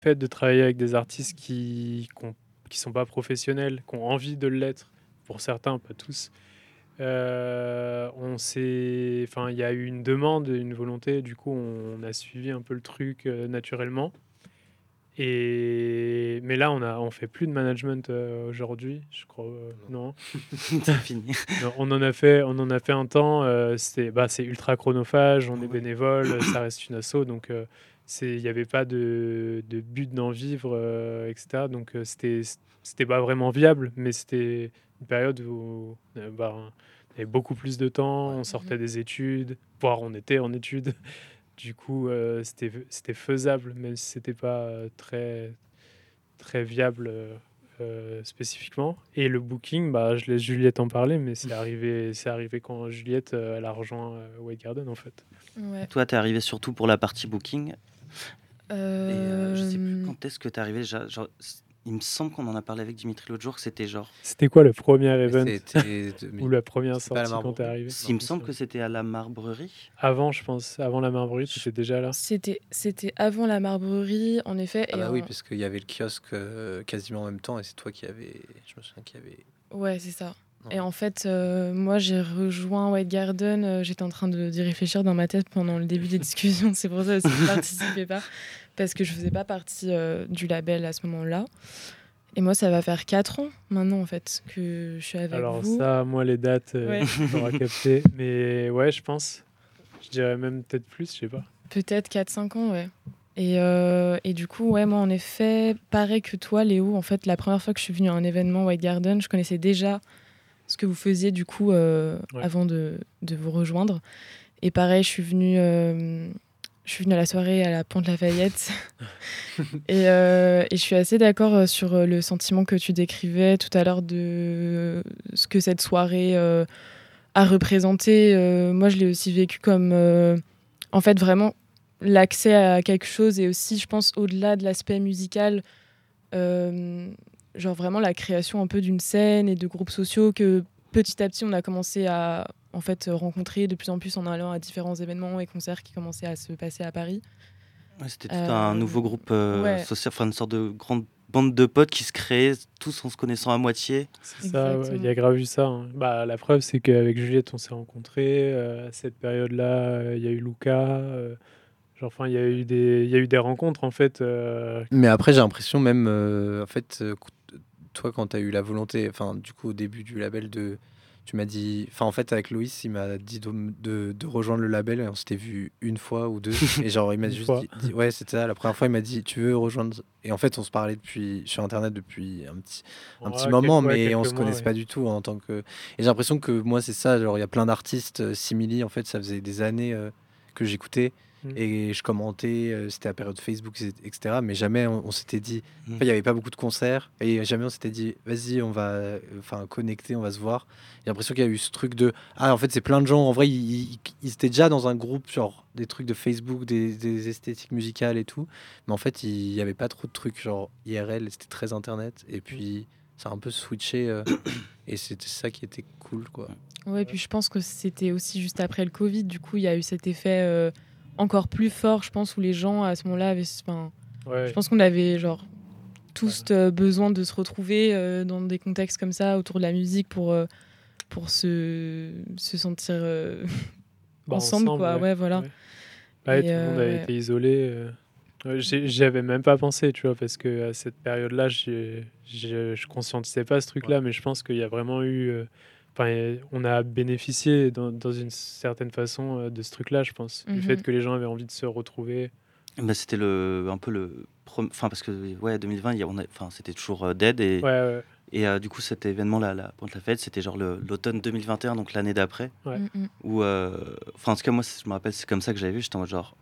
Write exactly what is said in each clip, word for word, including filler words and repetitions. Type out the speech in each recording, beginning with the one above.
fait de travailler avec des artistes qui qu'on qui sont pas professionnels, qui ont envie de l'être, pour certains, pas tous, heu, on s'est enfin, il y a eu une demande, une volonté, du coup, on a suivi un peu le truc, heu, naturellement et mais là, on a on fait plus de management, heu, aujourd'hui, je crois, heu, non. C'est fini. Non, on en a fait on en a fait un temps, heu, c'était bah, c'est ultra chronophage, on est Ouais. bénévole, ça reste une asso donc heu, c'est il y avait pas de de but d'en vivre, heu et cetera donc heu, c'était c c'était pas vraiment viable, mais c'était une période où, heu, bah, on avait beaucoup plus de temps, Ouais. on Mmh. sortait des études, voire on était en études. Du coup, heu, c'était f c'était faisable, même si c'était pas, heu, très très viable, heu heu, spécifiquement et le booking, bah, je laisse Juliette en parler, mais c'est arrivé c'est arrivé quand Juliette, heu, elle a rejoint, heu, White Garden, en fait. Ouais. Toi, tu es arrivé surtout pour la partie booking et heu, je sais plus Hem, quand est-ce que tu es arrivé, ja genre, c il me semble qu'on en a parlé avec Dimitri l'autre jour, que c'était genre C'était quoi le premier Mais event c'était ou demi la première c'était pas à la sortie quand tu es Marbrerie? arrivé? s Non. il me Je me semble souviens que plus. c'était à la Marbrerie. Avant, je pense, avant la Marbrerie, tu Je étais déjà là? c'était c'était avant la Marbrerie, en effet Ah et bah oui, en parce qu'il y avait le kiosque, heu, quasiment en même temps et c'est toi qui avais je me souviens qu'il y avait ouais, c'est ça non. et en fait, heu, moi, j'ai rejoint White Garden, heu, j'étais en train de d'y réfléchir dans ma tête pendant le début des discussions. C'est pour ça aussi que je participais pas, parce que je faisais pas partie, heu, du label à ce moment-là et moi, ça va faire quatre ans maintenant, en fait, que je suis avec Alors vous. ça, moi, les dates, heu, Ouais, tu auras capté, mais ouais, je pense. Je dirais même peut-être plus, je sais pas. peut-être quatre cinq ans, ouais et heu et du coup, ouais, moi, en effet, pareil que toi, Léo, en fait, la première fois que je suis venue à un événement White Garden, je connaissais déjà ce que vous faisiez, du coup, heu, Ouais. avant de de vous rejoindre et pareil, je suis venue, hem, je suis venue à la soirée à la Pente Lafayette et heu et je suis assez d'accord, heu, sur, heu, le sentiment que tu décrivais tout à l'heure de ce que cette soirée, heu, a représenté. Heu, moi, je l'ai aussi vécu comme, heu, en fait, vraiment l'accès à quelque chose et aussi, je pense, au-delà de l'aspect musical, hem, genre vraiment la création un peu d'une scène et de groupes sociaux que, petit à petit, on a commencé à, en fait, rencontrer de plus en plus en allant à différents événements et concerts qui commençaient à se passer à Paris. Ouais, c'était tout un nouveau Hem, groupe, heu, ouais, social, enfin une sorte de grande bande de potes qui se créait, tous en se connaissant à moitié. C'est ça, ouais, il y exactement. a grave eu ça, hein. Bah, la preuve, c'est qu'avec Juliette, on s'est rencontrés, heu, à cette période-là, heu, il y a eu Luca, heu, genre, enfin, il y a eu des il y a eu des rencontres, en fait, heu Mais après, j'ai l'impression même, heu, en fait, heu, q toi, quand tu as eu la volonté, enfin, du coup, au début du label de tu m'as dit enfin, en fait, avec Loïs, il m'a dit de m de de rejoindre le label et on s'était vu une fois ou deux et genre, il m'a une juste fois. dit dit ouais, c'était ça, la première fois, il m'a dit: «Tu veux rejoindre?» et en fait, on se parlait depuis sur internet depuis un petit un petit Ouais, quel moment, ouais, mais quelques on se mois, connaissait ouais. pas du tout en tant que et j'ai l'impression que moi, c'est ça, genre, il y a plein d'artistes, heu, Simili, en fait, ça faisait des années, heu, que j'écoutais Mmh. et je commentais, heu, c'était la période Facebook et et cetera, mais jamais on on s'était dit Mmh. enfin, il y avait pas beaucoup de concerts et jamais on s'était dit: «Vas-y, on va, heu, enfin, connecter, on va se voir». J'ai l'impression qu'il y a eu ce truc de: «Ah, en fait, c'est plein de gens». En vrai, ils ils ils étaient déjà dans un groupe, genre des trucs de Facebook, des des esthétiques musicales et tout, mais en fait, il y avait pas trop de trucs genre I R L, c'était très internet et Mmh. puis ça a un peu switché, heu et c'était ça qui était cool, quoi. Ouais, Ouais. puis je pense que c'était aussi juste après le Covid, du coup, il y a eu cet effet, heu, encore plus fort, je pense, où les gens, à ce moment-là, avaient s enfin, je Ouais, pense qu'on avait, genre, tous, bah, heu, besoin de se retrouver, heu, dans des contextes comme ça, autour de la musique pour, heu, pour se se sentir, heu, bah, ensemble, ensemble, quoi. ouais, Ouais, voilà ouais. Ouais, et tout le monde heu, avait ouais. été isolé, heu, ouais, j'y j'y avais même pas pensé, tu vois? Parce qu'à cette période-là, j'ai je je conscientisais pas ce Ouais. truc-là, mais je pense qu'il y a vraiment eu, heu, enfin, et on a bénéficié dans dans une certaine façon, heu, de ce truc-là, je pense. Du fait Mmh. que les gens avaient envie de se retrouver. Bah, c'était le un peu le prem enfin parce que ouais, deux mille vingt, il y a on a enfin, c'était toujours, heu, dead et Ouais, ouais, et heu, du coup, cet événement-là, la Pointe Lafayette, c'était genre le l'automne deux mille vingt et un, donc l'année d'après ouais. Mmh mh. où, heu, enfin, en tout cas, moi, c je me rappelle, c'est comme ça que j'avais vu, j'étais en mode genre: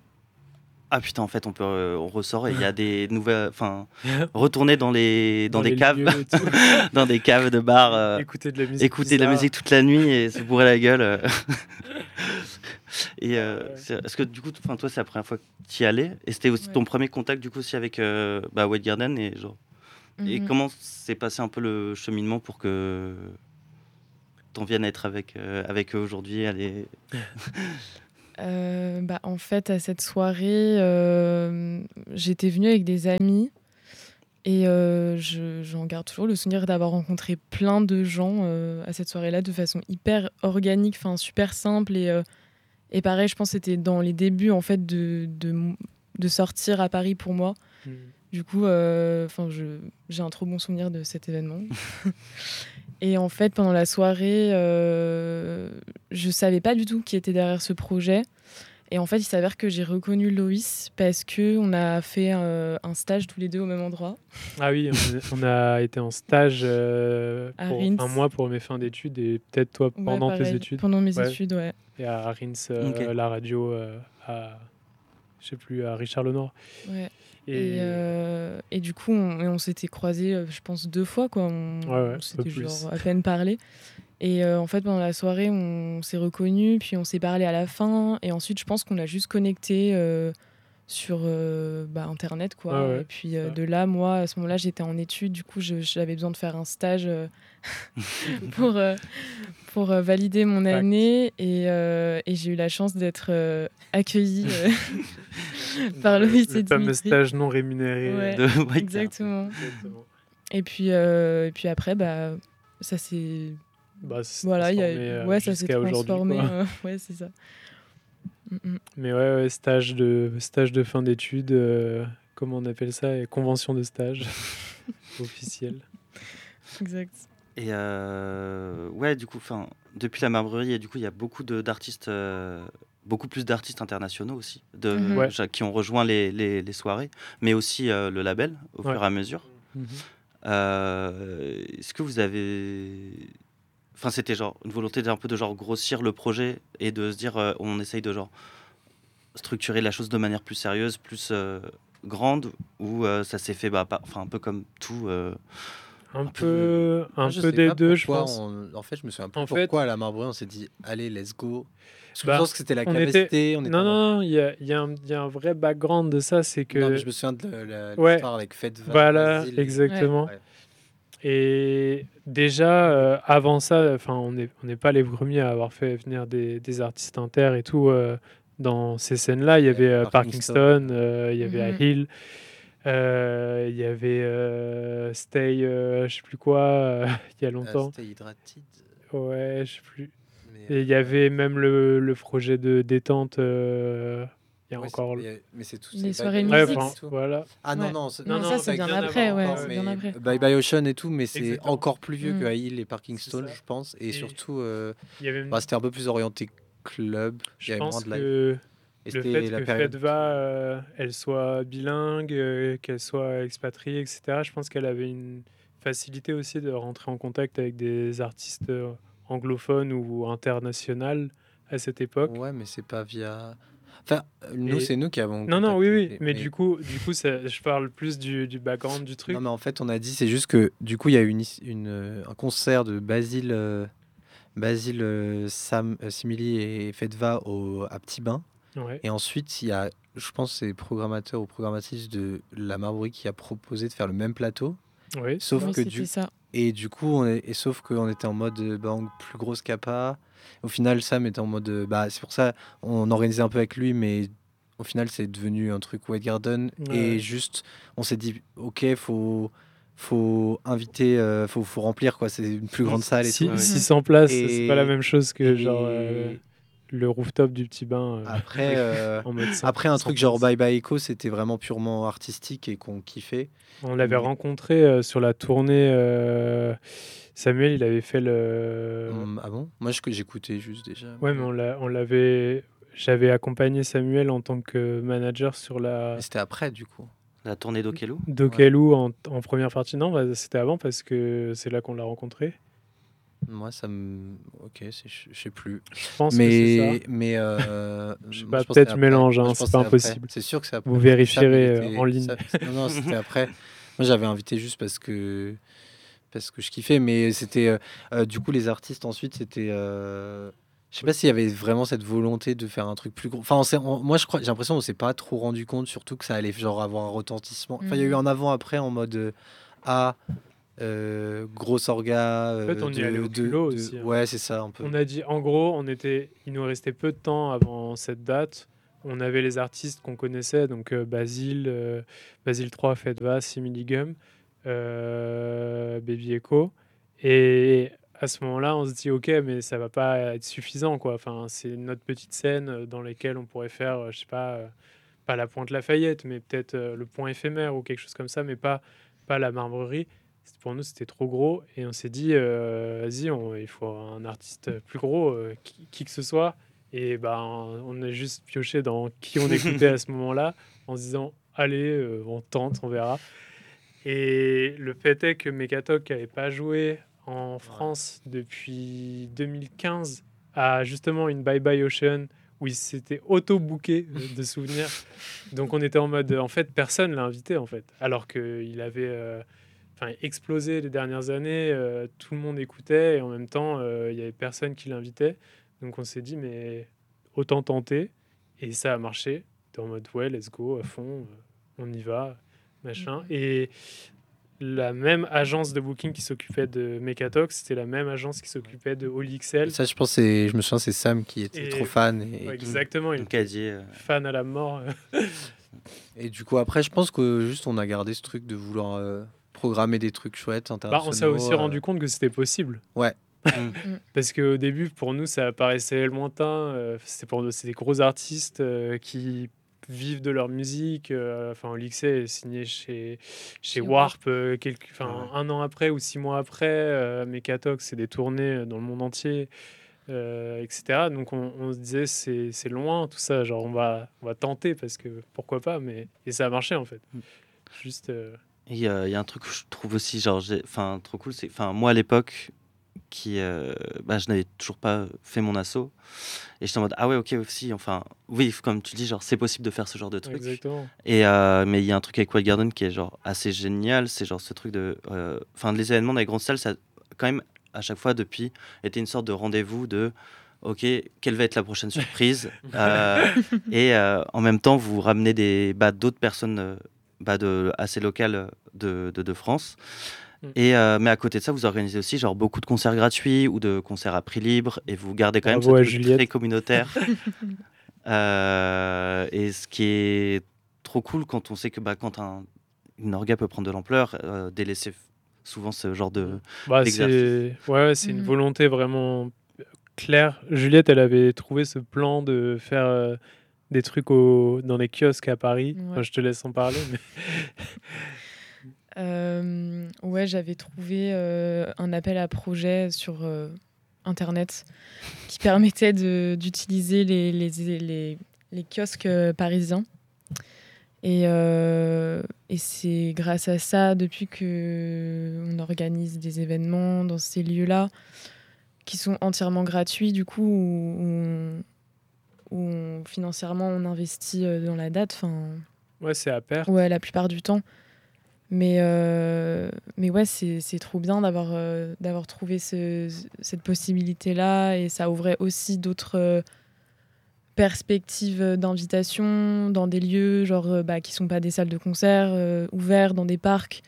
«Ah putain, en fait, on peut, heu, on ressort et il y a des nouvelles enfin, retourner dans les dans Dans des les caves, lieux et tout. dans des caves de bars, É heu, écouter de la musique écouter de la bizarre. musique toute la nuit et se bourrer la gueule, heu» et Ah heu, ouais. c'est est-ce que du coup, enfin, toi, c'est la première fois que tu y allais et c'était aussi Ouais. ton premier contact, du coup, aussi avec, heu, bah, White Garden et genre et Mmh. comment s'est passé un peu le cheminement pour que tu en viennes à être avec, heu, avec eux aujourd'hui, aller Euh, bah, en fait, à cette soirée, euh, j'étais venue avec des amis et euh, je, j'en garde toujours le souvenir d'avoir rencontré plein de gens euh, à cette soirée-là de façon hyper organique, enfin super simple et, euh, et pareil, je pense que c'était dans les débuts en fait de, de, de sortir à Paris pour moi. Mm. Du coup, euh, je, j'ai un trop bon souvenir de cet événement. Et en fait, pendant la soirée, euh, je savais pas du tout qui était derrière ce projet. Et en fait, il s'avère que j'ai reconnu Loïs parce qu'on a fait euh, un stage tous les deux au même endroit. Ah oui, on, on a été en stage euh, À pour Rins. un mois pour mes fins d'études et peut-être toi Ouais, pendant pareil, tes études. Pendant mes Ouais. études, ouais. Et à Rins, euh, Ok. la radio, euh, à, je sais plus, à Richard Lenoir. Ouais. Et, Et, euh, et du coup, on, on s'était croisés, euh, je pense, deux fois. Quoi. On, Ouais, ouais, on un s'était peu plus. genre à peine parlé. Et euh, en fait, pendant la soirée, on s'est reconnus, puis on s'est parlé à la fin. Et ensuite, je pense qu'on a juste connecté euh, sur euh, bah, Internet. Quoi. Ouais, ouais, et puis c'est euh, ça. de là, moi, à ce moment-là, j'étais en études. Du coup, je- j'avais besoin de faire un stage euh, pour, euh, pour euh, valider mon Fact. année. Et, euh, et j'ai eu la chance d'être euh, accueillie euh, par Le- Loïs le et fameux Dimitri. stage non rémunéré. Ouais, De White Card. exactement. Exactement. Et puis, euh, et puis après, bah, ça s'est Bah, c'est voilà, il y a- transformé, euh, ouais, ça s'est jusqu'à aujourd'hui, transformé. quoi. euh, ouais, c'est ça. Mm, mm. Mais ouais, ouais, stage de, stage de fin d'études, euh, comment on appelle ça? Et convention de stage officielle. Exact. Et euh, ouais, du coup, enfin, depuis la Marbrerie, et du coup, il y a beaucoup de- d'artistes, euh, beaucoup plus d'artistes internationaux aussi, de, Mhm. Ouais. ja- qui ont rejoint les, les- les soirées, mais aussi euh, le label au Ouais. fur et à mesure. Mhm. Euh, Est-ce que vous avez, enfin, c'était genre une volonté d'un peu de genre grossir le projet et de se dire, euh, on essaye de genre structurer la chose de manière plus sérieuse, plus euh, grande, ou euh, ça s'est fait, bah, pas- enfin, un peu comme tout. euh, Un Un peu, un Moi, je peu sais des pas deux, je pourquoi pense. on- En fait, je me souviens plus En fait- pourquoi à la Marbrée on s'est dit allez, let's go. Parce que Bah, je pense que c'était la on capacité. était- On était Non, en mode- non, non, il y a, il y a un- il y a un vrai background de ça, c'est que... Non, mais je me souviens de la- la- Ouais. l'histoire avec Fedva. Voilà, Basile et- exactement. Ouais. Et déjà, euh, avant ça, enfin, on n'est on n'est pas les premiers à avoir fait venir des, des artistes inter et tout. euh, dans ces scènes-là, il y Ouais, avait euh, Parkingston. Parkingston, euh, il y avait Mhm. Hill, euh, il y avait euh, Stay, euh, je sais plus quoi, euh, il y a Euh, longtemps. C'était Hydrated. Ouais, je sais plus. mais, Et il y euh, avait même le, le projet de détente. euh, Il y a ouais, encore. c'est- le- mais- Mais c'est tout. Les c'est soirées Bye Ouais, Bye musique. Ocean enfin, et tout. voilà. Ah non, Ouais. non. c'est- Non, non, ça, non, c'est bien bien après, avant ouais, encore, c'est ouais. bien mais après. Bye Bye Ocean et tout, mais c'est Exactement. encore plus vieux Mm. que Hill et Parkingston, C'est ça. je pense. Et, Et- surtout, euh, Il y avait, bah, c'était un peu plus orienté club. Il y je avait pense moins de live. que Et le c'était fait la que période. Fedva, euh, elle soit bilingue, euh, qu'elle soit expatriée, et cetera, je pense qu'elle avait une facilité aussi de rentrer en contact avec des artistes euh, anglophones ou internationaux à cette époque. Ouais, mais c'est pas via. Enfin, euh, nous, Et- c'est nous qui avons. Non, non, oui, oui, contacté, mais, du coup, du coup ça, je parle plus du, du background du truc. Non, mais en fait, on a dit, c'est juste que du coup, il y a eu une, une, euh, un concert de Basile, euh, Basile euh, Sam, euh, Simili et Fedva au, à Petit Bain. Ouais. Et ensuite, il y a, je pense, c'est programmateur ou programmatrice de la Marbrée qui a proposé de faire le même plateau. Oui, Sauf c'est Oui, ça. que c'était du, ça. et du coup, on est, et sauf qu'on était en mode euh, bah, en plus grosse capa. Au final, Sam était en mode. euh, Bah, c'est pour ça, on organisait un peu avec lui, mais au final, c'est devenu un truc White Garden. Ouais, Et ouais. juste, on s'est dit, ok, faut, faut inviter, euh, faut, faut remplir, quoi. C'est une plus grande salle et Si- tout. ouais. six cents places, Et- c'est pas la même chose que Et genre euh, le rooftop du petit bain. euh, après, euh, en mode cent- après, un cent truc genre places. Bye Bye Echo, c'était vraiment purement artistique et qu'on kiffait. On l'avait Mais- rencontré euh, sur la tournée. euh, Samuel, il avait fait le. Hum, ah bon? Moi, je- j'écoutais juste déjà. Ouais, mais on l'a- on l'avait. J'avais accompagné Samuel en tant que manager sur la Mais c'était après, du coup. La tournée d'Okelou. Dokelou en, en première partie. Non, bah, c'était avant parce que c'est là qu'on l'a rencontré. Moi, ça me. Ok, c'est- je je sais plus. Je pense que c'est Mais, ça. mais euh, Je sais moi, pas, pense que peut-être c'est je après. mélange, Moi, hein, je c'est pense pas que après. impossible. C'est sûr que c'est après. Vous parce que vérifierez, Sam, il euh, était- en ligne. Sam- Non, non, c'était après. Moi, j'avais invité juste parce que parce que je kiffais, mais c'était euh, euh, du coup les artistes ensuite, c'était. euh, Je sais pas s'il y avait vraiment cette volonté de faire un truc plus gros. Enfin, on s'est- on- moi, je crois, j'ai l'impression qu'on s'est pas trop rendu compte, surtout que ça allait genre avoir un retentissement. Enfin, il y a eu Mhm. un avant-après en mode euh, ah. euh, grosse orga En fait, euh, on y allait de, au de, culot de- aussi, hein. Ouais, c'est ça, un peu. On a dit, en gros, on était, il nous restait peu de temps avant cette date. On avait les artistes qu'on connaissait, donc euh, Basile, euh, Basile trois, Fedva, Similigum, euh, Baby Echo. Et à ce moment-là, on se dit, ok, mais ça va pas être suffisant, quoi. Enfin, c'est notre petite scène euh, dans laquelle on pourrait faire, euh, je sais pas, euh, pas la Pointe Lafayette, mais peut-être euh, le Point éphémère ou quelque chose comme ça, mais pas, pas la Marbrerie. C'est- Pour nous, c'était trop gros et on s'est dit, euh, vas-y, on- il faut un artiste plus gros, euh, qui, qui que ce soit. Et ben, on a juste pioché dans qui on écoutait à ce moment-là en se disant, allez, euh, on tente, on verra. Et le fait est que Mekatok n'avait pas joué en France depuis deux mille quinze à justement une Bye Bye Ocean où il s'était auto-booké euh, de souvenirs. Donc on était en mode, en fait, personne l'a invité en fait, alors qu'il avait euh, enfin, explosé les dernières années, euh, tout le monde écoutait et en même temps, euh, il y avait personne qui l'invitait. Donc on s'est dit, mais autant tenter. Et ça a marché. T'es en mode, ouais, let's go, à fond, euh, on y va, machin. Et la même agence de booking qui s'occupait de Mekatox, c'était la même agence qui s'occupait de All Et X L. ça, je pense, c'est- je me souviens, c'est Sam qui était Et- trop fan. Et, Ouais, exactement, il Donc, elle était dit, euh, fan à la mort. et du coup, après, je pense que juste on a gardé ce truc de vouloir euh, programmer des trucs chouettes, Bah, internationaux. on s'est aussi euh, rendu compte que c'était possible. Ouais. mm. Parce qu'au début, pour nous, ça paraissait lointain. euh, c'est pour nous, c'est des gros artistes euh, qui vivent de leur musique. euh, Enfin, Olixé est signé chez, chez Chez Warp euh, quelques, enfin, Ouais. un an après ou six mois après. Euh, Mekatox, c'est des tournées dans le monde entier, euh, et cetera. Donc, on, on se disait, c'est c'est loin tout ça. Genre, on va, on va tenter parce que pourquoi pas. Mais... Et ça a marché en fait. Mm. Juste. euh, Et il y, a il y a un truc que je trouve aussi genre j'ai- enfin trop cool, c'est enfin moi à l'époque qui euh, bah, je n'avais toujours pas fait mon assaut et j'étais en mode ah ouais ok aussi enfin oui comme tu dis genre c'est possible de faire ce genre de truc Exactement. et euh, mais il y a un truc avec Wild Garden qui est genre assez génial, c'est genre ce truc de euh, enfin les événements dans les grandes salles ça a quand même à chaque fois depuis été une sorte de rendez-vous de ok quelle va être la prochaine surprise. Euh, et euh, en même temps vous ramenez des bah, d'autres personnes euh, bah, de assez locales de, de, de France. Mm. Et euh, mais à côté de ça, vous organisez aussi genre beaucoup de concerts gratuits ou de concerts à prix libre et vous gardez quand même Bravo ce à truc Juliette. très communautaire. Euh, et ce qui est trop cool quand on sait que bah, quand un, une orga peut prendre de l'ampleur, euh, délaisser f- souvent ce genre de Bah, d'exercice. c'est ouais, ouais, c'est une Mhm. volonté vraiment claire. Juliette, elle avait trouvé ce plan de faire euh, des trucs au... dans les kiosques à Paris. Ouais. Enfin, je te laisse en parler. Mais... Euh, ouais, j'avais trouvé euh, un appel à projet sur euh, Internet qui permettait de- d'utiliser les, les, les, les kiosques euh, parisiens. Et, euh, et c'est grâce à ça, depuis qu'on organise des événements dans ces lieux-là, qui sont entièrement gratuits, du coup, où, où on- où on- financièrement on investit euh, dans la date. Enfin, Ouais, c'est à perte. ouais, la plupart du temps. Mais, euh, mais ouais, c'est c'est trop bien d'avoir euh, d'avoir trouvé ce- cette possibilité-là. Et ça ouvrait aussi d'autres euh, perspectives d'invitation dans des lieux genre, euh, bah, qui ne sont pas des salles de concert, euh, ouverts dans des parcs.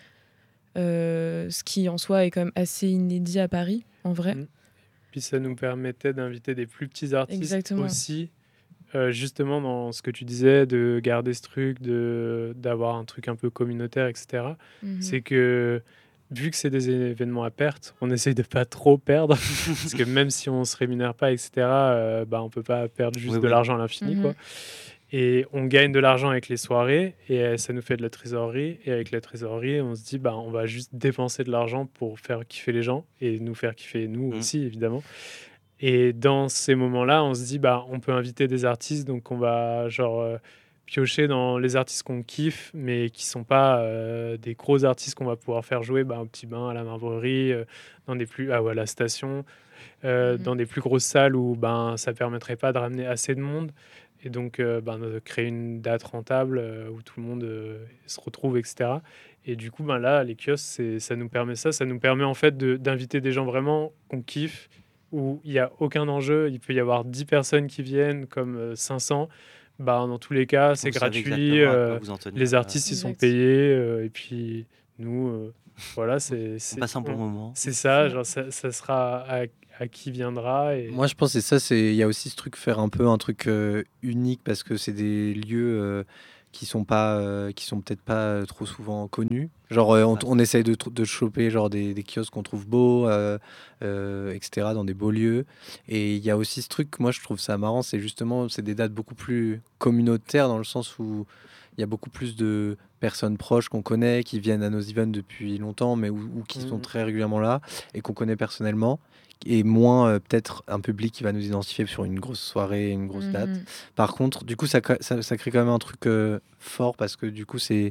Euh, ce qui en soi est quand même assez inédit à Paris, en vrai. Mm. Puis ça nous permettait d'inviter des plus petits artistes Exactement. aussi. euh, justement, dans ce que tu disais, de garder ce truc, de d'avoir un truc un peu communautaire, et cetera. Mhm. C'est que vu que c'est des événements à perte, on essaye de pas trop perdre. Parce que même si on se rémunère pas, et cetera, euh, bah, on peut pas perdre juste Oui, de oui. l'argent à l'infini, Mhm. quoi. Et on gagne de l'argent avec les soirées et euh, ça nous fait de la trésorerie. Et avec la trésorerie, on se dit, bah, on va juste dépenser de l'argent pour faire kiffer les gens et nous faire kiffer nous Mm. aussi, évidemment. Et dans ces moments-là, on se dit, bah, on peut inviter des artistes, donc on va genre euh, piocher dans les artistes qu'on kiffe, mais qui sont pas euh, des gros artistes qu'on va pouvoir faire jouer bah, au Petit Bain, à la Marbrerie, euh, dans des plus, ah, ouais, à la station, euh, Mhm. dans des plus grosses salles où ben, ça permettrait pas de ramener assez de monde. Et donc, euh, ben, de créer une date rentable euh, où tout le monde euh, se retrouve, et cetera. Et du coup, ben, là, les kiosques, c'est- ça nous permet ça. Ça nous permet en fait de- d'inviter des gens vraiment qu'on kiffe, où il n'y a aucun enjeu. Il peut y avoir dix personnes qui viennent, comme euh, cinq cents. Ben, dans tous les cas, c'est Vous savez gratuit. exactement à quoi euh, vous en tenir, les euh. artistes, ils sont Exact. payés. euh, et puis, nous, euh, voilà, c'est On c'est passe un bon on- moment. c'est ça, genre ça, ça sera à, à qui viendra et Moi, je pense que c'est ça. C'est il y a aussi ce truc faire un peu un truc euh, unique parce que c'est des lieux euh, qui sont pas euh, qui sont peut-être pas euh, trop souvent connus. Genre, euh, on, Ouais. on essaye de, tr- de choper genre des, des kiosques qu'on trouve beaux, euh, euh, et cetera dans des beaux lieux. Et il y a aussi ce truc. Moi, je trouve ça marrant. C'est justement c'est des dates beaucoup plus communautaires dans le sens où il y a beaucoup plus de personnes proches qu'on connaît qui viennent à nos events depuis longtemps, mais ou, ou qui sont Mhm. très régulièrement là et qu'on connaît personnellement et moins euh, peut-être un public qui va nous identifier sur une grosse soirée, une grosse date. Mhm. Par contre, du coup, ça, crée- ça, ça crée quand même un truc euh, fort parce que du coup, c'est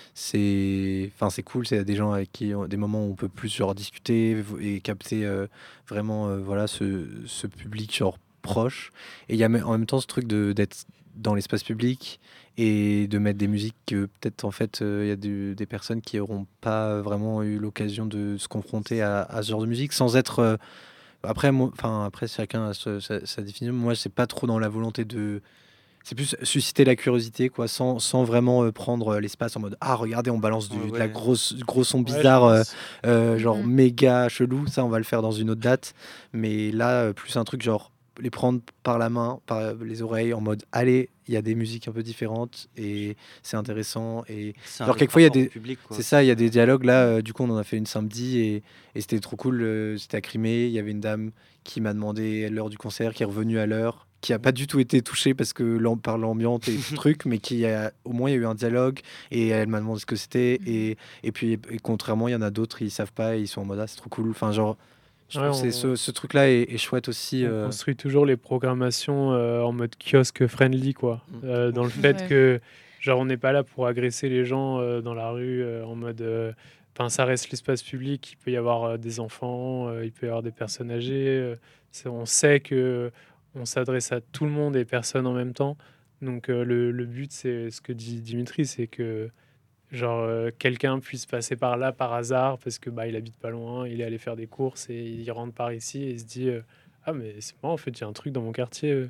c'est enfin c'est cool, c'est des gens avec qui on- des moments où on peut plus genre discuter et capter euh, vraiment euh, voilà ce, ce public genre proche. Et il y a en même temps ce truc de d'être dans l'espace public et de mettre des musiques que peut-être en fait euh, il y a du- des personnes qui n'auront pas vraiment eu l'occasion de se confronter à, à ce genre de musique sans être euh, après, moi, enfin, après chacun a ce- sa, sa définition. Moi, c'est pas trop dans la volonté de. C'est plus susciter la curiosité, quoi, sans, sans vraiment euh, prendre euh, l'espace en mode ah regardez, on balance Ouais, du, de la ouais. grosse gros son ouais, je bizarre, euh, pense. euh, genre Mhm. méga chelou. Ça, on va le faire dans une autre date. Mais là, euh, plus un truc genre les prendre par la main, par euh, les oreilles, en mode allez, il y a des musiques un peu différentes et c'est intéressant. Et C'est un genre quelquefois il y a rapport au des public, quoi. c'est ça, il y a C'est, des euh, dialogues là. euh, du coup, on en a fait une samedi et, et c'était trop cool. euh, c'était à Crimée. Il y avait une dame qui m'a demandé l'heure du concert, qui est revenue à l'heure, qui a pas du tout été touchée parce que l'am- par l'ambiance et tout truc, mais qui a au moins il y a eu un dialogue et elle m'a demandé ce que c'était Mhm. et, et puis et contrairement il y en a d'autres ils savent pas et ils sont en mode ah c'est trop cool. Enfin genre je Ouais, trouve que c'est on, ce, ce truc là est, est chouette aussi. on euh. construit toujours les programmations euh, en mode kiosque friendly, quoi. Mm. Euh, dans le ouais. fait Ouais. que, genre, on n'est pas là pour agresser les gens euh, dans la rue euh, en mode. euh, Enfin, ça reste l'espace public. Il peut y avoir euh, des enfants, euh, il peut y avoir des personnes âgées. euh, c'est- on sait que on s'adresse à tout le monde et personne en même temps. Donc, euh, le, le but, c'est ce que dit Dimitri, c'est que genre euh, quelqu'un puisse passer par là par hasard parce que bah il habite pas loin, il est allé faire des courses et il rentre par ici et il se dit euh, ah mais c'est marrant en fait, j'ai un truc dans mon quartier euh,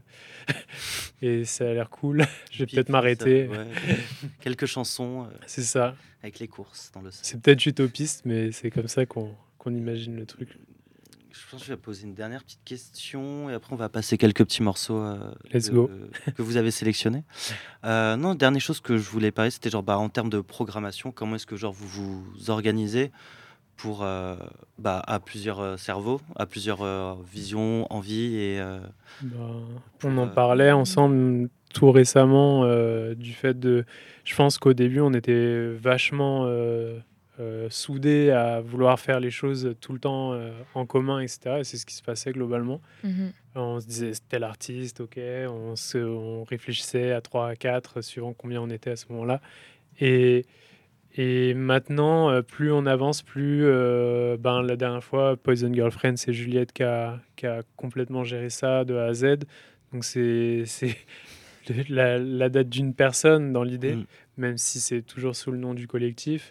et ça a l'air cool, je vais Puis, peut-être puis ça- m'arrêter. ouais, quelques chansons euh, C'est ça. avec les courses dans le sac. C'est peut-être utopiste mais c'est comme ça qu'on qu'on imagine le truc. Je pense que je vais poser une dernière petite question et après on va passer quelques petits morceaux euh, Let's que, go. que vous avez sélectionnés. Euh, non, dernière chose que je voulais parler, c'était genre bah, en termes de programmation, comment est-ce que genre vous vous organisez pour euh, bah, à plusieurs euh, cerveaux, à plusieurs euh, visions, envies et euh, Ben, pour, on en euh, parlait Mhm. ensemble tout récemment euh, du fait de. Je pense qu'au début, on était vachement euh, euh, soudés à vouloir faire les choses tout le temps euh, en commun, et cetera. Et c'est ce qui se passait globalement. Mhm. On se disait c'est tel artiste, ok. On, se, on réfléchissait à trois à quatre suivant combien on était à ce moment-là. Et, et maintenant, euh, plus on avance, plus euh, ben, la dernière fois, Poison Girlfriend, c'est Juliette qui a, qui a complètement géré ça de A à Z. Donc c'est c'est le- la, la date d'une personne dans l'idée, mm, même si c'est toujours sous le nom du collectif.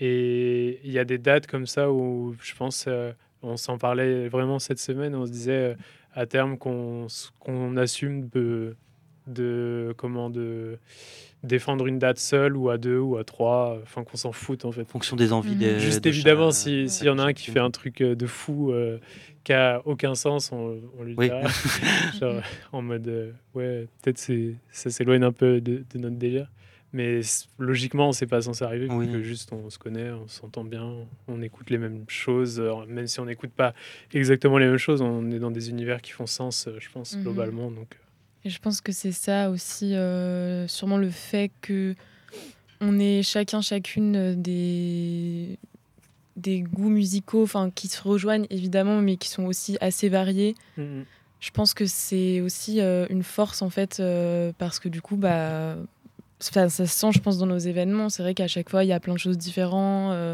Et il y a des dates comme ça où je pense, euh, on s'en parlait vraiment cette semaine, on se disait euh, à terme qu'on s- qu'on assume de, de, comment, de défendre une date seule ou à deux ou à trois, enfin qu'on s'en foute en en fait. fonction des envies Mhm. des- Juste de évidemment, cha- si- Ouais. s'il y en a un qui chacune. fait un truc euh, de fou euh, qui a aucun sens, on, on lui Oui. dira. Genre, Mhm. en mode, euh, ouais, peut-être c'est, ça s'éloigne un peu de, de notre délire. Mais c- logiquement, c'est pas censé arriver, vu que Oui. juste on se connaît, on s'entend bien, on écoute les mêmes choses. euh, Même si on n'écoute pas exactement les mêmes choses, on est dans des univers qui font sens, euh, je pense, Mhm. globalement. Donc, euh, Et je pense que c'est ça aussi, euh, sûrement le fait que on est chacun, chacune euh, des, des goûts musicaux, enfin qui se rejoignent évidemment, mais qui sont aussi assez variés. mhm. Je pense que c'est aussi euh, une force en fait, euh, parce que du coup, bah, ça, ça se sent, je pense, dans nos événements. C'est vrai qu'à chaque fois, il y a plein de choses différentes. euh,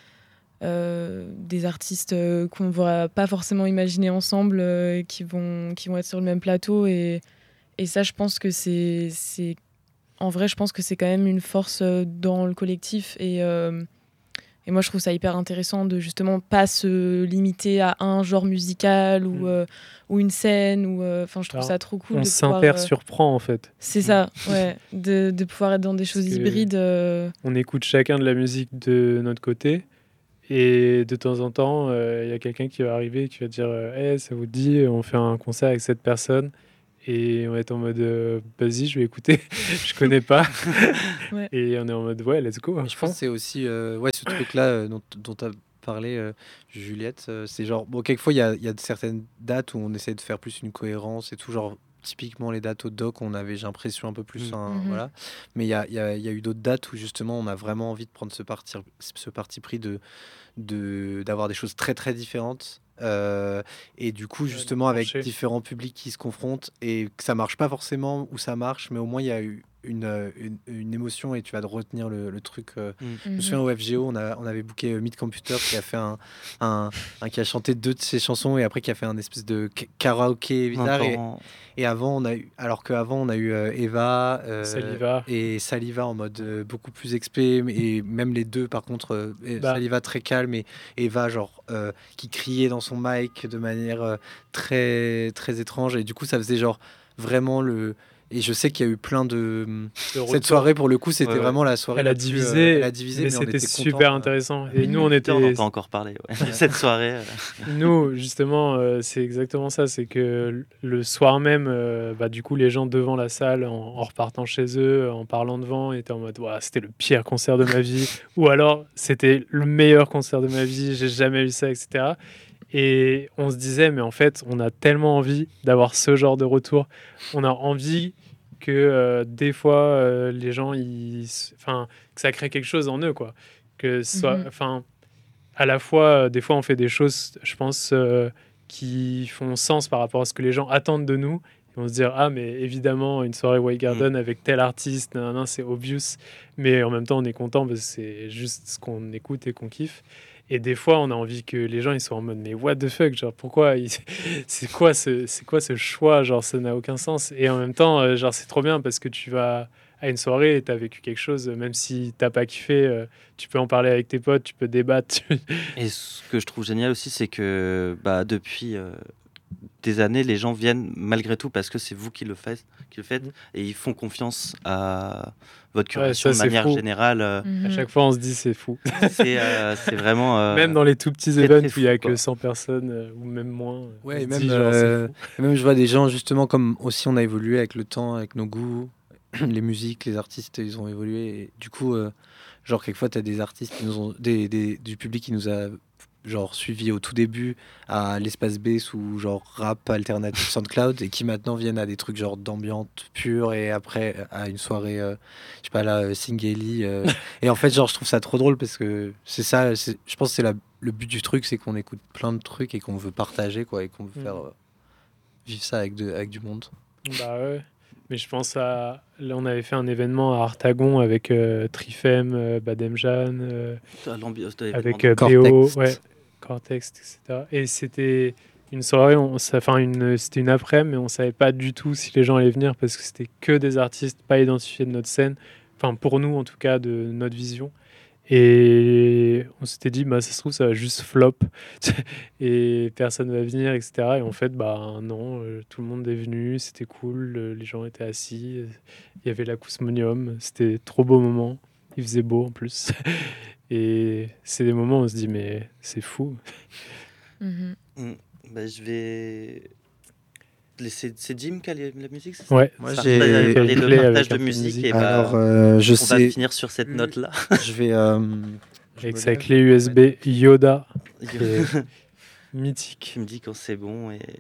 euh, des artistes euh, qu'on ne va pas forcément imaginer ensemble, euh, qui, vont, qui vont être sur le même plateau. Et, et ça, je pense que c'est, c'est... En vrai, je pense que c'est quand même une force euh, dans le collectif. Et, euh, Et moi, je trouve ça hyper intéressant de justement pas se limiter à un genre musical ou, Mm. euh, ou une scène. Ou, enfin, je trouve Alors, ça trop cool On de pouvoir. euh, s'inter-surprend en fait. C'est ça, ouais, de, de pouvoir être dans des choses que- hybrides. euh, On écoute chacun de la musique de notre côté. Et de temps en temps, il y a quelqu'un qui va arriver et qui va dire euh, Hey, ça vous dit, on fait un concert avec cette personne. Et on va être en mode euh, Vas-y, je vais écouter. Je connais pas. Ouais. Et on est en mode Ouais, let's go. à Mais je fond. pense que c'est aussi euh, ouais, ce truc-là euh, dont, dont tu as parlé, euh, Juliette. euh, c'est genre, bon, quelquefois, il y a, il y a de certaines dates où on essaie de faire plus une cohérence et tout. Genre, typiquement, les dates au doc, on avait, j'ai l'impression, un peu plus. Mm. un- Mhm. voilà. Mais il y a, il y a- il y a eu d'autres dates où, justement, on a vraiment envie de prendre ce parti, ce parti pris de, de, d'avoir des choses très, très différentes. Euh, et du coup, de justement, avec trancher. différents publics qui se confrontent et que ça marche pas forcément ou ça marche, mais au moins, il y a eu une, euh, une, une émotion et tu vas retenir le, le truc. euh, je me Mhm. souviens au F G O, on, a, on avait booké euh, Meet Computer qui a fait un, un, un- qui a chanté deux de ses chansons et après qui a fait un espèce de k- karaoké bizarre. Et, Encore- et avant, on a eu, alors qu'avant, on a eu euh, Eva euh, Saliva. et Saliva en mode euh, beaucoup plus expé. Et même les deux, par contre, euh, et Bah. Saliva très calme et Eva, genre, euh, qui criait dans son mic de manière euh, très, très étrange. Et du coup, ça faisait genre vraiment le. Et je sais qu'il y a eu plein de. De Cette retour. soirée, pour le coup, c'était Ouais, ouais. vraiment la soirée. Elle a la plus, euh, divisé, elle a divisé, mais mais, on c'était était super contents, euh. intéressant. Et Mhm. nous, on Putain, on était, entend encore parler. Ouais. Cette soirée. euh, nous, justement, euh, c'est exactement ça. C'est que le soir même, euh, bah, du coup, les gens devant la salle, en, en repartant chez eux, en parlant devant, étaient en mode Ouah, c'était le pire concert de ma vie. Ou alors, c'était le meilleur concert de ma vie, j'ai jamais eu ça, et cetera. Et on se disait, mais en fait, on a tellement envie d'avoir ce genre de retour. On a envie que euh, des fois, euh, les gens, ils, s- enfin, que ça crée quelque chose en eux, quoi. Que ce soit, Mhm. enfin, à la fois, euh, des fois, on fait des choses, je pense, euh, qui font sens par rapport à ce que les gens attendent de nous. Ils vont se dire, ah, mais évidemment, une soirée White Garden avec tel artiste, nan, nan, nan, c'est obvious. Mais en même temps, on est content parce que c'est juste ce qu'on écoute et qu'on kiffe. Et des fois, on a envie que les gens ils soient en mode, mais what the fuck, genre, pourquoi ils- c'est quoi ce, c'est quoi ce choix, genre, ça n'a aucun sens. Et en même temps, euh, genre, c'est trop bien parce que tu vas à une soirée et t'as vécu quelque chose, même si t'as pas kiffé, euh, tu peux en parler avec tes potes, tu peux débattre. Et ce que je trouve génial aussi, c'est que bah, depuis euh, des années, les gens viennent malgré tout parce que c'est vous qui le faites, qui le faites Mhm. et ils font confiance à votre Ouais, curation ça, de c'est manière fou. générale. euh, À Mhm. chaque fois, on se dit, c'est fou. c'est euh, c'est vraiment. euh, Même dans les tout petits très, events très où il y a fou, que quoi. cent personnes euh, ou même moins. euh, on Ouais, se et même, dit, genre, c'est euh, fou. et même je vois des gens, justement, comme aussi on a évolué avec le temps, avec nos goûts, les musiques, les artistes, ils ont évolué. Et du coup, euh, genre, quelquefois, tu as des artistes, qui nous ont, des, des- du public qui nous a genre suivi au tout début à l'espace bass ou genre rap alternatif SoundCloud et qui maintenant viennent à des trucs genre d'ambiance pure et après à une soirée, euh, je sais pas là, euh, Singeli. euh. Et en fait, genre, je trouve ça trop drôle parce que c'est ça, c'est- je pense que c'est la- le but du truc, c'est qu'on écoute plein de trucs et qu'on veut partager quoi et qu'on veut Mhm. faire euh, vivre ça avec, de, avec du monde. Bah ouais. Mais je pense à. Là, on avait fait un événement à Artagon avec euh, Trifem, euh, Bademjan, euh, T'as l'ambiance de avec l'événement. euh, P O, Cortex. ouais, Cortex, et cetera. Et c'était une soirée, on, ça- enfin une, c'était une après-midi, mais on savait pas du tout si les gens allaient venir parce que c'était que des artistes pas identifiés de notre scène. Enfin, pour nous, en tout cas, de notre vision. Et on s'était dit, bah, ça se trouve, ça va juste flop et personne va venir, et cetera. Et en fait, bah non, euh, tout le monde est venu, c'était cool, euh, les gens étaient assis, euh, il y avait l'acousmonium, c'était trop beau moment, il faisait beau en plus. Et c'est des moments où on se dit, mais c'est fou. Mhm. Mm. Bah, je vais laisser. C'est Jim qui a les- la musique, c'est ça Ouais, Moi, Ça j'ai- va parler Quel de clé partage avec de un peu de musique musique. et bah, Alors, euh, je on sais, va finir sur cette Mm. note-là. je vais. euh, je avec me sa lève. clé U S B Yoda, qui est mythique. Qui me dit quand c'est bon et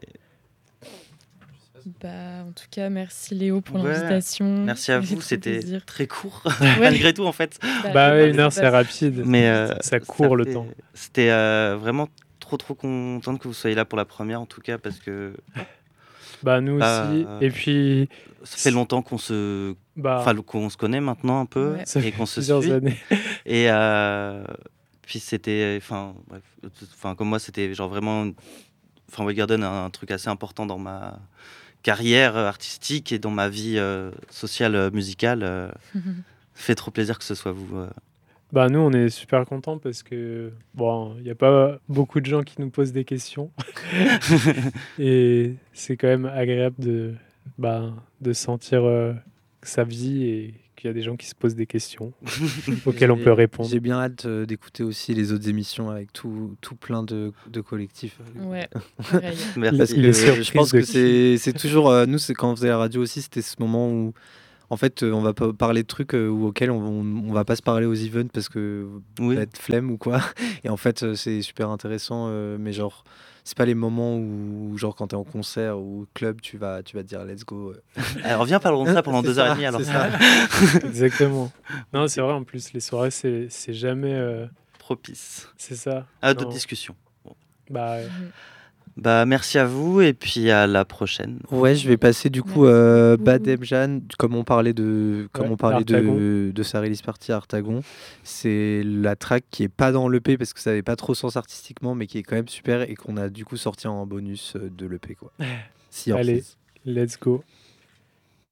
Bah, en tout cas, merci Léo pour Ouais. l'invitation. merci à Ça fait vous, trop c'était plaisir. très court Ouais. malgré tout en fait. Bah ouais, ouais, une heure, ça c'est passe. rapide. Mais euh, Ça court le fait- temps. C'était euh, vraiment trop trop contente que vous soyez là pour la première en tout cas parce que Bah nous Bah, aussi. euh, Et puis, ça fait longtemps qu'on se bah, enfin qu'on se connaît maintenant un peu Ouais. ça et fait qu'on se plusieurs suit années. et euh, puis c'était enfin bref enfin comme moi c'était genre vraiment enfin White Garden a un truc assez important dans ma carrière artistique et dans ma vie euh, sociale euh, musicale euh, ça fait trop plaisir que ce soit vous euh, Bah, nous, on est super contents parce que, bon, il y a pas beaucoup de gens qui nous posent des questions et c'est quand même agréable de, bah, de sentir, heu, que ça vit et qu'il y a des gens qui se posent des questions auxquelles on peut J'ai répondre. j'ai bien hâte, heu, d'écouter aussi les autres émissions avec tout tout plein de de collectifs. Ouais, pareil. Parce Merci. que Les je surprises pense de que qui? c'est c'est toujours, heu, nous, c'est quand on faisait la radio aussi, c'était ce moment où, en fait, heu, on va pas parler de trucs, heu, ou auxquels on on on va pas se parler aux events parce que Oui. peut-être flemme ou quoi. Et en fait, heu, c'est super intéressant, heu, mais genre, c'est pas les moments où, genre, quand tu es en concert ou au club, tu vas tu vas te dire: «Let's go», heu. Alors viens, parlons de ça pendant C'est deux heures et ça, demie alors. c'est ça. Exactement. Non, OK. c'est vrai, en plus, les soirées, c'est c'est jamais, heu Propice c'est ça, à d'autres non. discussions. Bon. Bah, ouais. Mmh. Bah, merci à vous et puis à la prochaine. Ouais, je vais passer du coup, Merci heu, beaucoup. Badem Jan, comme on parlait de comme Ouais, on parlait d'Artagon. de de sa release party à Artagon. C'est la track qui est pas dans l'E P parce que ça avait pas trop sens artistiquement, mais qui est quand même super et qu'on a du coup sorti en bonus, heu, de l'E P, quoi. Sea Allez, Horses. let's go.